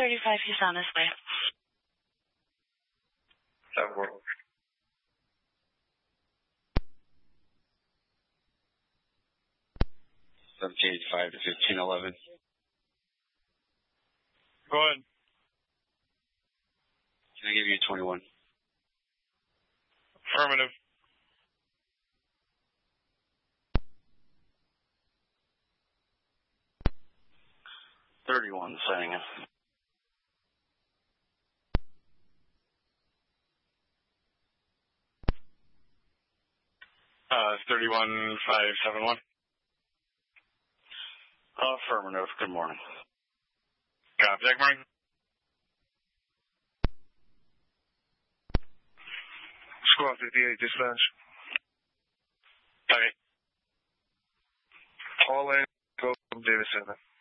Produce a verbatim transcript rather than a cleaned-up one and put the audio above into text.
thirty-five, he's on his way. That works. seventeen eighty-five to fifteen eleven. Go ahead. Can I give you twenty-one? Affirmative. thirty-one, setting it. Uh, thirty-one five seven one. Affirmative. Good morning. Copy. Good morning. Squad fifty-eight, dispatch. Okay. All in, go from Davis seven.